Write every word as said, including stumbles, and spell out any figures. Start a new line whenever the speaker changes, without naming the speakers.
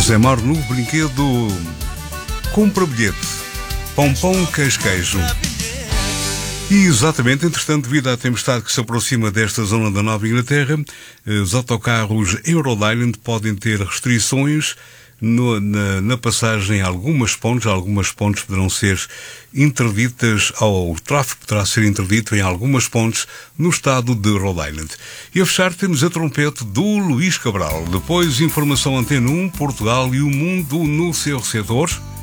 José Mar no brinquedo Compra Bilhete, Pão Pão Queijo Queijo. E exatamente, entretanto, devido à tempestade que se aproxima desta zona da Nova Inglaterra, os autocarros Euroline podem ter restrições no, na, na passagem a algumas pontes. Algumas pontes poderão ser interditas, ou o tráfego poderá ser interdito em algumas pontes no estado de Rhode Island. E a fechar temos a trompete do Luís Cabral. Depois, informação Antena um, Portugal e o mundo no seu setor.